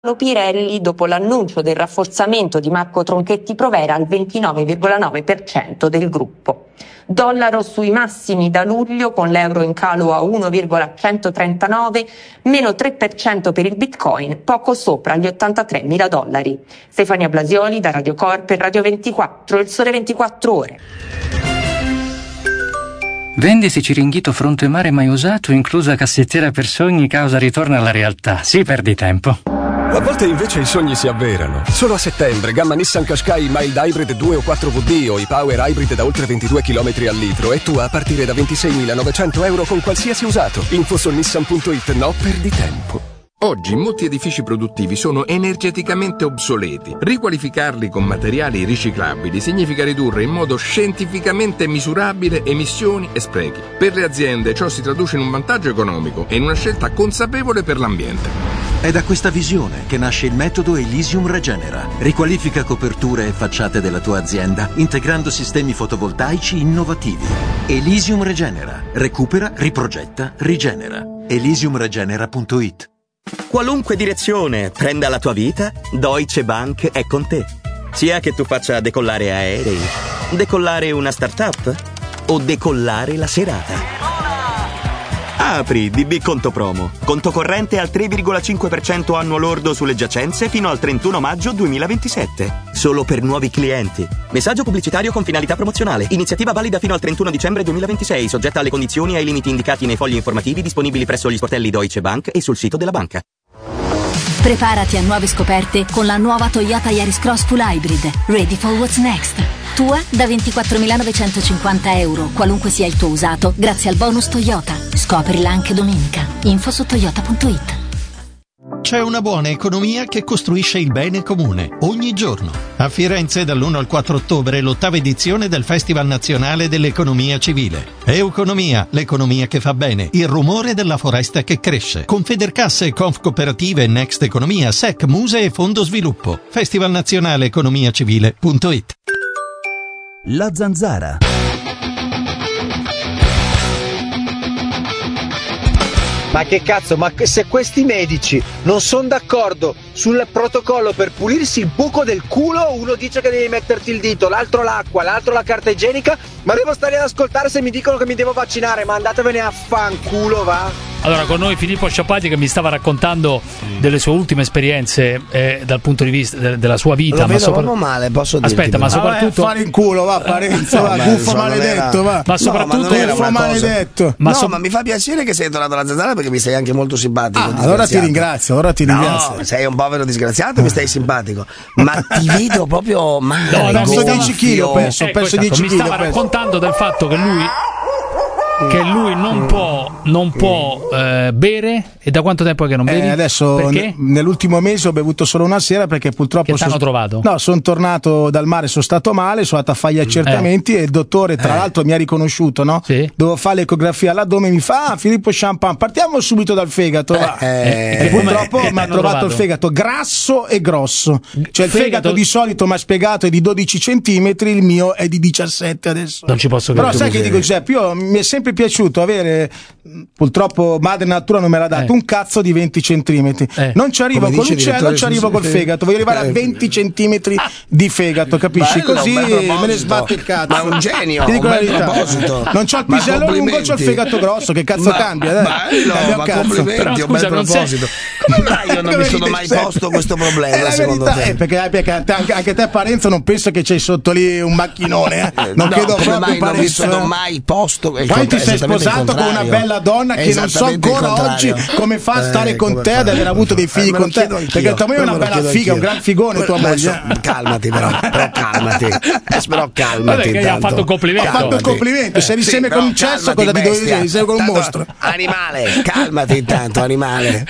Pirelli, dopo l'annuncio del rafforzamento di Marco Tronchetti Provera al 29,9% del gruppo. Dollaro sui massimi da luglio, con l'euro in calo a 1,139, meno 3% per il bitcoin, poco sopra gli $83.000. Stefania Blasioli da Radio Corp e Radio 24, il Sole 24 Ore. Vendisi Ciringhito fronte mare mai usato, inclusa cassettiera per sogni, causa ritorno alla realtà. Sì, perdi tempo. A volte invece i sogni si avverano. Solo a settembre, gamma Nissan Qashqai Mild Hybrid 2 o 4WD o i Power Hybrid da oltre 22 km al litro e tua a partire da €26.900 con qualsiasi usato. Info su nissan.it, no, perdi tempo. Oggi molti edifici produttivi sono energeticamente obsoleti. Riqualificarli con materiali riciclabili significa ridurre in modo scientificamente misurabile emissioni e sprechi. Per le aziende ciò si traduce in un vantaggio economico e in una scelta consapevole per l'ambiente. È da questa visione che nasce il metodo Elysium Regenera. Riqualifica coperture e facciate della tua azienda integrando sistemi fotovoltaici innovativi. Elysium Regenera. Recupera, riprogetta, rigenera. Elysiumregenera.it. Qualunque direzione prenda la tua vita, Deutsche Bank è con te. Sia che tu faccia decollare aerei, decollare una startup o decollare la serata. Apri DB Conto Promo. Conto corrente al 3,5% annuo lordo sulle giacenze fino al 31 maggio 2027. Solo per nuovi clienti. Messaggio pubblicitario con finalità promozionale. Iniziativa valida fino al 31 dicembre 2026, soggetta alle condizioni e ai limiti indicati nei fogli informativi disponibili presso gli sportelli Deutsche Bank e sul sito della banca. Preparati a nuove scoperte con la nuova Toyota Yaris Cross Full Hybrid. Ready for what's next. Tua da €24.950, qualunque sia il tuo usato, grazie al bonus Toyota. Scoprila anche domenica. Info su toyota.it. C'è una buona economia che costruisce il bene comune ogni giorno. A Firenze dall'1 al 4 ottobre l'8ª edizione del Festival Nazionale dell'Economia Civile. Euconomia, l'economia che fa bene, il rumore della foresta che cresce. Confedercasse, Confcooperative, Next Economia, SEC, Muse e Fondo Sviluppo. Festivalnazionaleeconomiacivile.it. La Zanzara. Ma che cazzo, ma se questi medici non sono d'accordo sul protocollo per pulirsi il buco del culo, uno dice che devi metterti il dito, l'altro l'acqua, l'altro la carta igienica, ma devo stare ad ascoltare se mi dicono che mi devo vaccinare, ma andatevene a fanculo, va? Allora, con noi Filippo Sciappati che mi stava raccontando delle sue ultime esperienze dal punto di vista della sua vita. Lo vedo proprio male, posso dirti. Aspetta, ma soprattutto... fare in culo, va, Parenzo, va, guffo maledetto, va. Ma soprattutto... guffo maledetto. Ma mi fa piacere che sei tornato alla Zanzara perché mi sei anche molto simpatico. Allora ti ringrazio, No, sei un povero disgraziato, mi stai simpatico. Ma ti vedo proprio male. No, adesso 10 kg ho perso 10 kg. Mi stava raccontando del fatto che lui non può bere. E da quanto tempo è che non bevi? Adesso nell'ultimo mese ho bevuto solo una sera perché purtroppo t'hanno trovato? No, sono tornato dal mare, sono stato male, sono andato a fare gli accertamenti e il dottore tra l'altro mi ha riconosciuto, no? Sì. Dovevo fare l'ecografia all'addome, mi fa Filippo Champagne, partiamo subito dal fegato. E purtroppo mi ha trovato il fegato grasso e grosso. Cioè il fegato di solito mi ha spiegato è di 12 centimetri, il mio è di 17 adesso. Non ci posso credere. Però sai che dico Giuseppe, mi è sempre piaciuto avere, purtroppo madre natura non me l'ha dato, un cazzo di 20 centimetri. Non ci arrivo con l'uccello, non ci arrivo col fegato, voglio arrivare a 20 centimetri di fegato, capisci? Bello, così me ne sbatto il cazzo. Ma è un genio, ti dico un la bel verità. proposito. Non c'ho il pisello lungo, c'ho il fegato grosso, che cazzo cambia? Bello, ma complimenti, un bel proposito. Come mai io non mi sono mai posto questo problema, secondo te? Perché anche te Parenzo non penso che c'hai sotto lì un macchinone, non credo proprio, Parenzo. Non mi sono mai posto. Poi ti sei sposato con una bella donna che non so ancora oggi come fa a stare con te ad aver avuto dei figli con te, perché tua moglie è una bella figa, un gran figone tua moglie. Calmati però calmati. Vabbè, che gli ha fatto un complimento. Ha fatto un complimento, sei insieme con un cesso, cosa ti dovevi dire? Insieme con un mostro. Animale, calmati intanto, animale.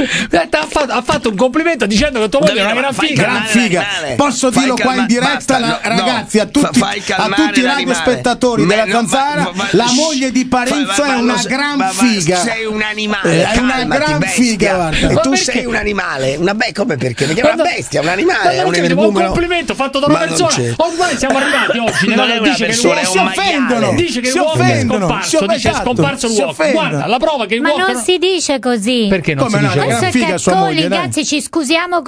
Ha fatto un complimento dicendo che tua moglie è una gran figa. Gran figa. Posso dirlo qua in diretta, ragazzi, a tutti i radiospettatori della Zanzara, la moglie di Parenzo è una gran figa. Sei un animale, è una gran figa, guarda. E tu sei un animale, come perché? Perché è una bestia, un animale, è un un complimento fatto da una persona. Ormai siamo arrivati oggi dice che si offendono. Dice che l'uomo è scomparso, dice è scomparso l'uomo. Guarda, la prova che il Ma uomo non si dice così. Perché non si dice così? figa sua moglie, dai. Ragazzi, ci scusiamo